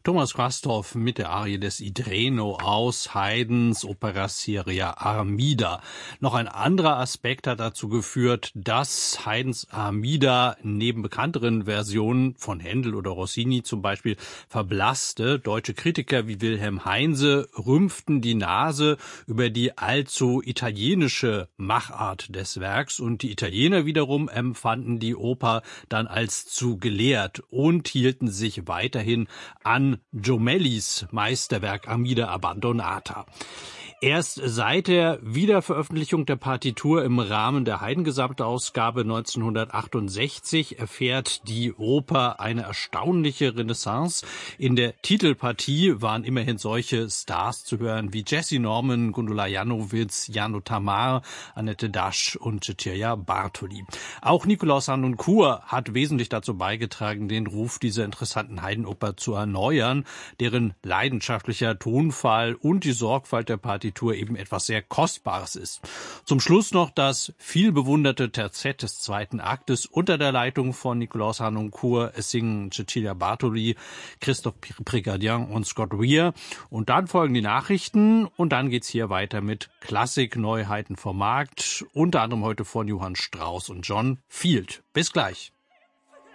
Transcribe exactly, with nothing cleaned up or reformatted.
Thomas Quasthoff mit der Arie des Idreno aus Haydns Opera Seria Armida. Noch ein anderer Aspekt hat dazu geführt, dass Haydns Armida neben bekannteren Versionen von Händel oder Rossini zum Beispiel verblasste. Deutsche Kritiker wie Wilhelm Heinze rümpften die Nase über die allzu italienische Machart des Werks und die Italiener wiederum empfanden die Oper dann als zu gelehrt und hielten sich weiterhin an Jomellis Meisterwerk Armida Abbandonata. Erst seit der Wiederveröffentlichung der Partitur im Rahmen der Haydn-Gesamtausgabe neunzehnhundertachtundsechzig erfährt die Oper eine erstaunliche Renaissance. In der Titelpartie waren immerhin solche Stars zu hören wie Jessye Norman, Gundula Janowitz, Jano Tamar, Annette Dasch und Cecilia Bartoli. Auch Nikolaus Harnoncourt hat wesentlich dazu beigetragen, den Ruf dieser interessanten Haydn-Oper zu erneuern, deren leidenschaftlicher Tonfall und die Sorgfalt der Partitur eben etwas sehr Kostbares ist. Zum Schluss noch das vielbewunderte Terzett des zweiten Aktes unter der Leitung von Nikolaus Harnoncourt. Es singen Cecilia Bartoli, Christophe Prigadian und Scott Weir. Und dann folgen die Nachrichten und dann geht's hier weiter mit Klassik-Neuheiten vom Markt, unter anderem heute von Johann Strauss und John Field. Bis gleich.